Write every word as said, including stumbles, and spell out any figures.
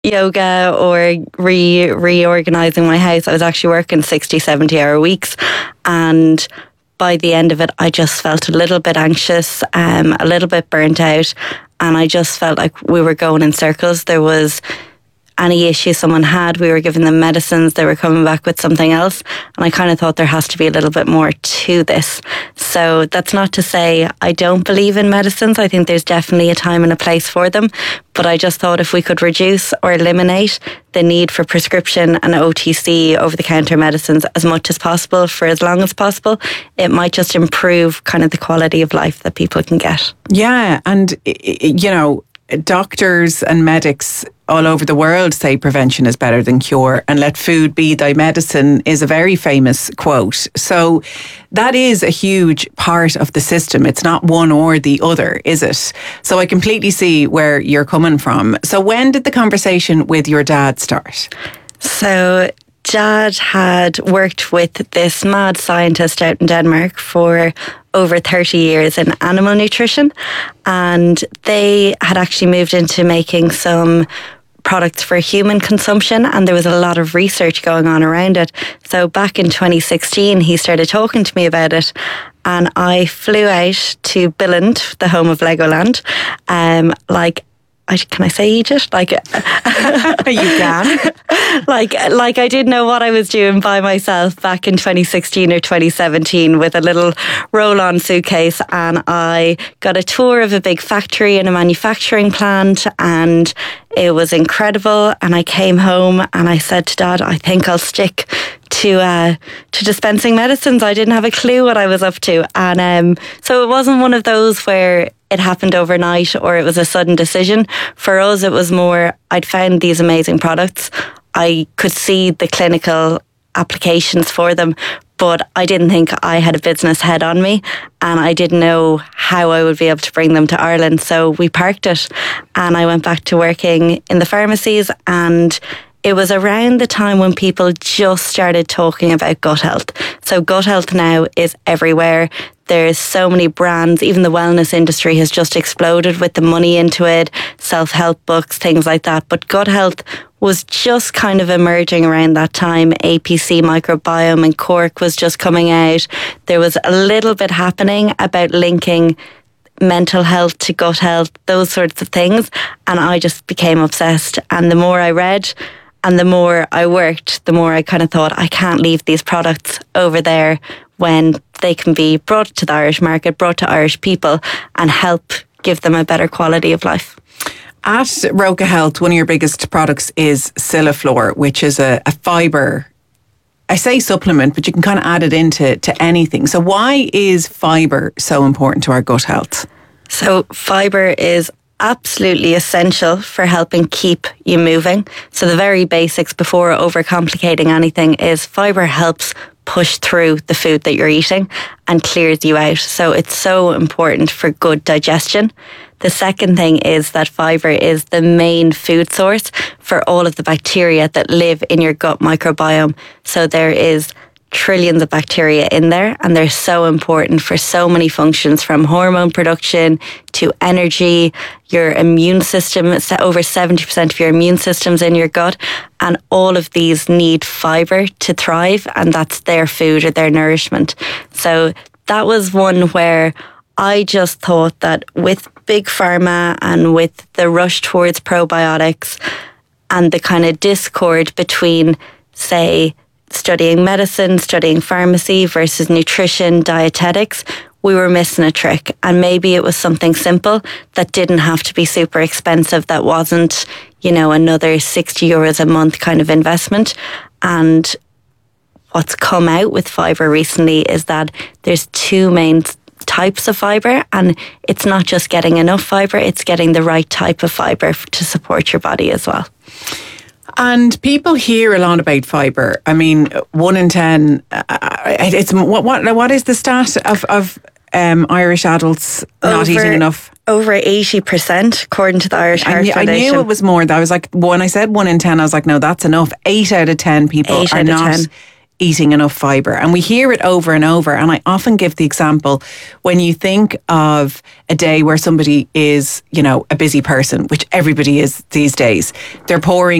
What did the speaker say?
yoga or re reorganizing my house. I was actually working sixty, seventy hour weeks, and by the end of it, I just felt a little bit anxious, um, a little bit burnt out, and I just felt like we were going in circles. There was any issue someone had, we were giving them medicines, they were coming back with something else. And I kind of thought there has to be a little bit more to this. So that's not to say I don't believe in medicines. I think there's definitely a time and a place for them. But I just thought if we could reduce or eliminate the need for prescription and O T C, over-the-counter medicines as much as possible for as long as possible, it might just improve kind of the quality of life that people can get. Yeah, and, you know, doctors and medics all over the world say prevention is better than cure, and let food be thy medicine is a very famous quote. So that is a huge part of the system. It's not one or the other, is it? So I completely see where you're coming from. So when did the conversation with your dad start? So Dad had worked with this mad scientist out in Denmark for over thirty years in animal nutrition, and they had actually moved into making some products for human consumption, and there was a lot of research going on around it. So back in twenty sixteen, he started talking to me about it, and I flew out to Billund, the home of Legoland, um, like I, can I say Egypt? Like, you can. like, like I didn't know what I was doing by myself back in twenty sixteen or twenty seventeen with a little roll-on suitcase, and I got a tour of a big factory and a manufacturing plant, and it was incredible. And I came home and I said to Dad, I think I'll stick to uh, to dispensing medicines. I didn't have a clue what I was up to, and um, so it wasn't one of those where it happened overnight or it was a sudden decision. For us, it was more, I'd found these amazing products. I could see the clinical applications for them, but I didn't think I had a business head on me, and I didn't know how I would be able to bring them to Ireland. So we parked it, and I went back to working in the pharmacies, and it was around the time when people just started talking about gut health. So gut health now is everywhere. There's so many brands. Even the wellness industry has just exploded with the money into it, self-help books, things like that. But gut health was just kind of emerging around that time. A P C Microbiome in Cork was just coming out. There was a little bit happening about linking mental health to gut health, those sorts of things. And I just became obsessed. And the more I read and the more I worked, the more I kind of thought, I can't leave these products over there when they can be brought to the Irish market, brought to Irish people, and help give them a better quality of life. At Roca Health, one of your biggest products is Siliflor, which is a, a fibre, I say supplement, but you can kind of add it into to anything. So why is fibre so important to our gut health? So fibre is absolutely essential for helping keep you moving. So the very basics before overcomplicating anything is fibre helps push through the food that you're eating and clears you out. So it's so important for good digestion. The second thing is that fibre is the main food source for all of the bacteria that live in your gut microbiome. So there is trillions of bacteria in there, and they're so important for so many functions, from hormone production to energy, your immune system. Over seventy percent of your immune system's in your gut, and all of these need fibre to thrive, and that's their food or their nourishment. So that was one where I just thought that with big pharma and with the rush towards probiotics and the kind of discord between, say, studying medicine, studying pharmacy versus nutrition, dietetics, we were missing a trick. And maybe it was something simple that didn't have to be super expensive, that wasn't, you know, another sixty euros a month kind of investment. And what's come out with fibre recently is that there's two main types of fibre, and it's not just getting enough fibre, it's getting the right type of fibre to support your body as well. And people hear a lot about fibre. I mean, one in ten. Uh, it's what what what is the stat of of um, Irish adults not over, eating enough? Over eighty percent, according to the Irish Heart I, Foundation. I knew it was more. I was like, when I said one in ten, I was like, no, that's enough. Eight out of ten people Eight are out of not ten. eating enough fibre. And we hear it over and over. And I often give the example, when you think of a day where somebody is, you know, a busy person, which everybody is these days, they're pouring